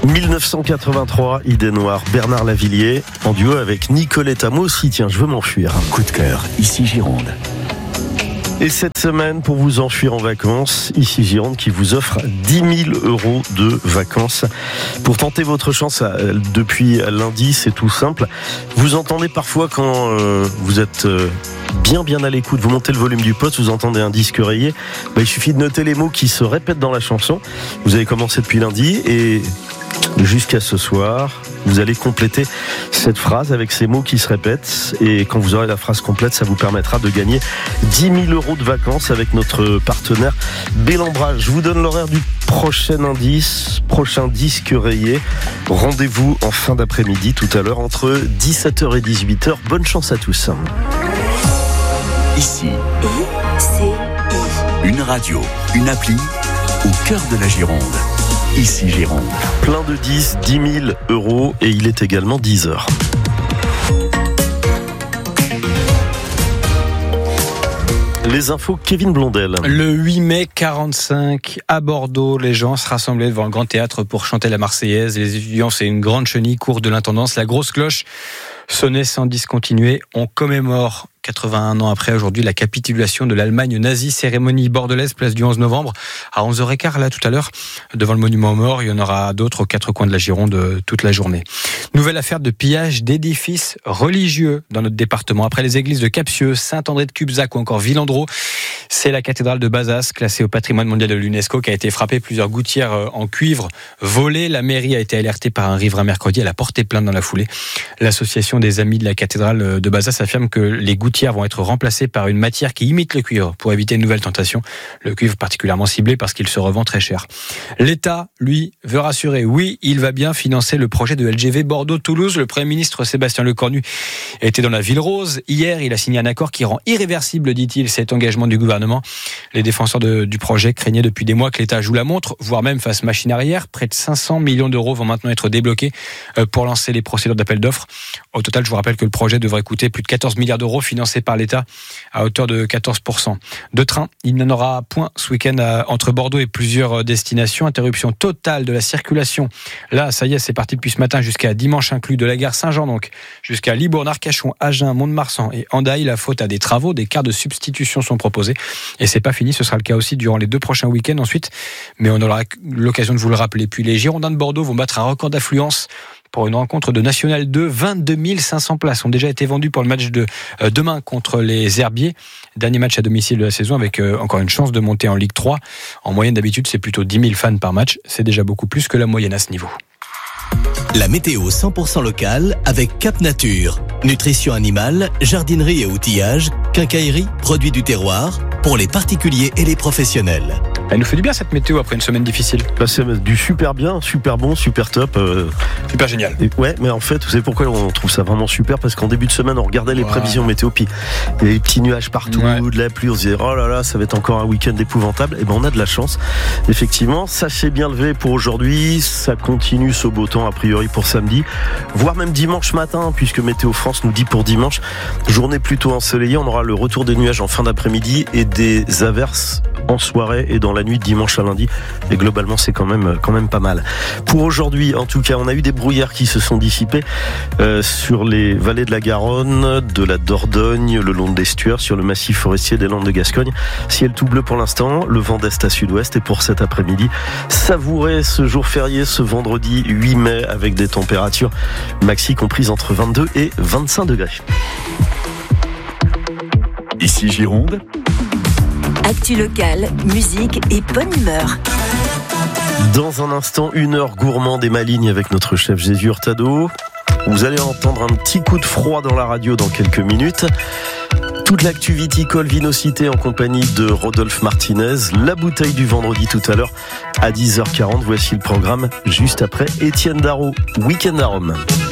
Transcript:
1983, Idée Noire, Bernard Lavilliers, en duo avec Nicoletta. Moi aussi, tiens, je veux m'enfuir. Coup de cœur, ici Gironde. Et cette semaine, pour vous enfuir en vacances, ici Gironde qui vous offre 10 000 € de vacances. Pour tenter votre chance depuis lundi, c'est tout simple. Vous entendez parfois quand vous êtes bien à l'écoute, vous montez le volume du poste, vous entendez un disque rayé, il suffit de noter les mots qui se répètent dans la chanson. Vous avez commencé depuis lundi et jusqu'à ce soir, vous allez compléter cette phrase avec ces mots qui se répètent. Et quand vous aurez la phrase complète, ça vous permettra de gagner 10 000 € de vacances avec notre partenaire Bellambra. Je vous donne l'horaire du prochain disque rayé. Rendez-vous en fin d'après-midi tout à l'heure entre 17h et 18h. Bonne chance à tous. Ici, une radio, une appli au cœur de la Gironde. Ici Gironde. Plein de 10 000 € et il est également 10h. Les infos, Kevin Blondel. Le 8 mai 45, à Bordeaux, les gens se rassemblaient devant le Grand Théâtre pour chanter la Marseillaise. Les étudiants, c'est une grande chenille, cour de l'intendance. La grosse cloche sonnait sans discontinuer. On commémore 81 ans après aujourd'hui la capitulation de l'Allemagne nazie, cérémonie bordelaise, place du 11 novembre à 11h15 là tout à l'heure devant le monument aux morts. Il y en aura d'autres aux quatre coins de la Gironde toute la journée. Nouvelle affaire de pillage d'édifices religieux dans notre département. Après les églises de Capsieux, Saint-André de Cubzac ou encore Villandreau, c'est la cathédrale de Bazas, classée au patrimoine mondial de l'UNESCO, qui a été frappée. Plusieurs gouttières en cuivre volées. La mairie a été alertée par un riverain mercredi. Elle a porté plainte dans la foulée. L'association des amis de la cathédrale de Bazas affirme que les gouttières vont être remplacées par une matière qui imite le cuivre pour éviter une nouvelle tentation. Le cuivre particulièrement ciblé parce qu'il se revend très cher. L'État, lui, veut rassurer. Oui, il va bien financer le projet de LGV Bordeaux-Toulouse. Le Premier ministre Sébastien Lecornu était dans la Ville Rose. Hier, il a signé un accord qui rend irréversible, dit-il, cet engagement du gouvernement. Les défenseurs du projet craignaient depuis des mois que l'État joue la montre, voire même fasse machine arrière. Près de 500 millions d'euros vont maintenant être débloqués pour lancer les procédures d'appel d'offres. Au total, je vous rappelle que le projet devrait coûter plus de 14 milliards d'euros financés par l'État à hauteur de 14%. De train, il n'y en aura point ce week-end entre Bordeaux et plusieurs destinations. Interruption totale de la circulation. Là, ça y est, c'est parti depuis ce matin jusqu'à dimanche inclus, de la gare Saint-Jean donc jusqu'à Libourne, Arcachon, Agen, Mont-de-Marsan et Hendaye. La faute à des travaux, des cars de substitution sont proposés. Et c'est pas fini, ce sera le cas aussi durant les 2 prochains week-ends ensuite. Mais on aura l'occasion de vous le rappeler. Puis les Girondins de Bordeaux vont battre un record d'affluence pour une rencontre de National 2. 22 500 places ont déjà été vendues pour le match de demain contre les Herbiers. Dernier match à domicile de la saison avec encore une chance de monter en Ligue 3. En moyenne d'habitude, c'est plutôt 10 000 fans par match. C'est déjà beaucoup plus que la moyenne à ce niveau. La météo 100% locale avec Cap Nature. Nutrition animale, jardinerie et outillage, quincaillerie, produits du terroir, pour les particuliers et les professionnels. Elle nous fait du bien cette météo après une semaine difficile. C'est du super bien, super bon, super top. Super génial. Ouais, mais en fait, vous savez pourquoi on trouve ça vraiment super ? Parce qu'en début de semaine, on regardait les prévisions météo, puis il y a des petits nuages partout, de la pluie, on se disait oh là là, ça va être encore un week-end épouvantable. Et ben on a de la chance. Effectivement, ça s'est bien levé pour aujourd'hui, ça continue ce beau temps a priori pour samedi, voire même dimanche matin, puisque Météo France nous dit pour dimanche, journée plutôt ensoleillée, on aura le retour des nuages en fin d'après-midi et des averses en soirée et dans la nuit de dimanche à lundi. Et globalement, c'est quand même pas mal. Pour aujourd'hui, en tout cas, on a eu des brouillards qui se sont dissipés sur les vallées de la Garonne, de la Dordogne, le long de l'estuaire, sur le massif forestier des Landes de Gascogne. Ciel tout bleu pour l'instant, le vent d'est à sud-ouest. Et pour cet après-midi, savourez ce jour férié, ce vendredi 8 mai, avec des températures maxi comprises entre 22 et 25 degrés. Ici Gironde. Actu locale, musique et bonne humeur. Dans un instant, 1 heure gourmande et maligne avec notre chef Jésus Hurtado. Vous allez entendre un petit coup de froid dans la radio dans quelques minutes. Toute l'actu viticole Vinocité en compagnie de Rodolphe Martinez. La bouteille du vendredi tout à l'heure à 10h40. Voici le programme juste après Étienne Darro. Week-end à Rome.